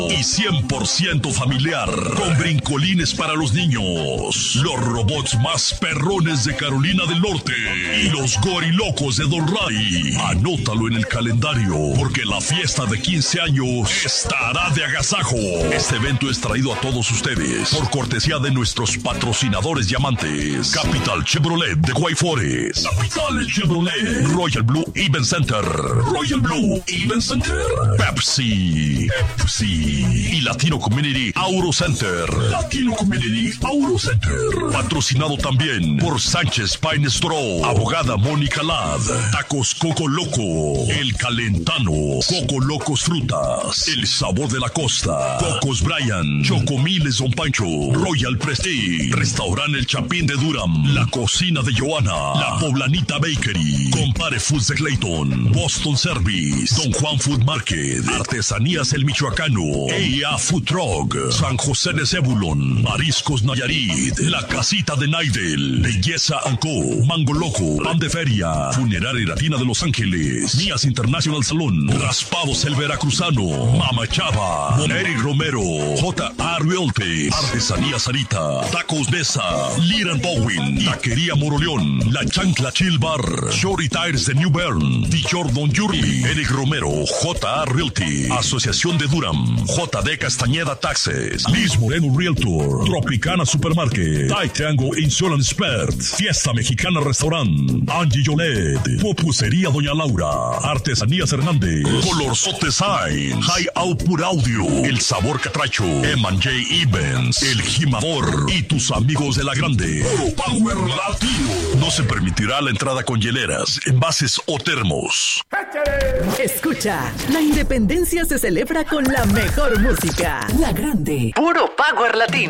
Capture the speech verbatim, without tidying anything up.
y cien por ciento familiar, con brincolines para los niños, los robots más perrones de Carolina del Norte y los gorilocos de Don Ray. Anótalo en el calendario, porque la fiesta de quince años estará de agasajo. Este evento es traído a todos ustedes por cortesía de nuestros patrocinadores diamantes: Capital Chevrolet de Guay Forest, Capital Chevrolet, Royal Blue Event Center, Royal Blue Event Center, Pepsi, Pepsi y Latino Community Auro Center, Latino Community Auro Center. Patrocinado también por Sánchez Pine Straw, Abogada Mónica Ladd, Tacos Coco Loco, El Calentano, Coco Locos Frutas, El Sabor de la Costa, Cocos Brian, Chocomiles Don Pancho, Royal Prestige, Restaurante El Chapín de Durham, La Cocina de Joana, La Poblanita Bakery, Compare Foods de Clayton, Boston Service, Don Juan Food Market, Artesanías El Michoacano, E A Food Truck, San José de Cebulón, Mariscos Nayarit, La Casita de Naidel, Belleza and Co, Mango Loco, Pan de Feria, Funeraria Latina de Los Ángeles, Mías International Salón, Raspados El Veracruzano, Mama Chava, Eric Romero, J A Realty, Artesanía Sarita, Tacos Besa, Liran Bowen, Taquería Moroleón, La Chancla Chill Bar, Shorty Tires de New Bern, Tichor Don Yuri, Eric Romero, J A Realty, Asociación de Durham, J D Castañeda Taxes, Liz Moreno Realtor, Tropicana Supermarket, Taitengo Insurance Expert, Fiesta Mexicana Restaurant, Angie Yolet, Pupusería Doña Laura, Artesanías Hernández, Color Sote Sign, High Output Audio, El Sabor Catracho, M and J Events, El Jimador y tus amigos de la Grande. Puro Power Latino. No se permitirá la entrada con hieleras, envases o termos. Escucha, la independencia se celebra con la mejor música. La Grande. Puro Power Latino.